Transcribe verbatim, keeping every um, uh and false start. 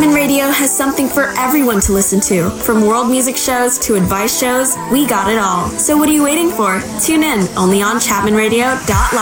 Chapman Radio has something for everyone to listen to. From world music shows to advice shows, we got it all. So what are you waiting for? Tune in, only on chapman radio dot live.